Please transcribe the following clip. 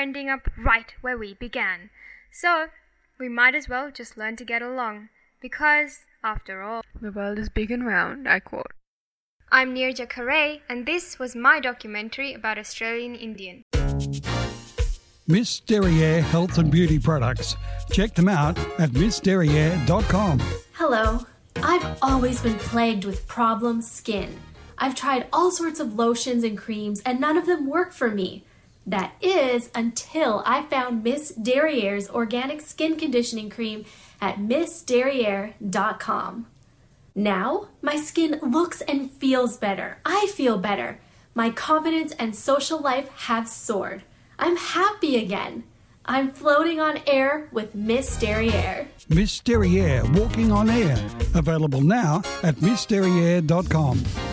ending up right where we began. So, we might as well just learn to get along. Because, after all, the world is big and round, I quote. I'm Nirja Kare, and this was my documentary about Australian Indian. Miss Derriere Health and Beauty Products. Check them out at missderriere.com. Hello. I've always been plagued with problem skin. I've tried all sorts of lotions and creams, and none of them work for me. That is until I found Miss Derriere's organic skin conditioning cream at missderriere.com. Now, my skin looks and feels better. I feel better. My confidence and social life have soared. I'm happy again. I'm floating on air with Miss Derriere. Miss Derriere Walking on Air. Available now at missderriere.com.